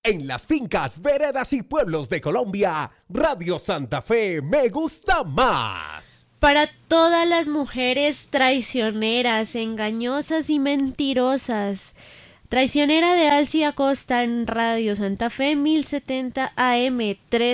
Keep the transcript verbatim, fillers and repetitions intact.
En las fincas, veredas y pueblos de Colombia, Radio Santa Fe me gusta más. Para todas las mujeres traicioneras, engañosas y mentirosas. Traicionera de Alci Acosta en Radio Santa Fe mil setenta A M tres.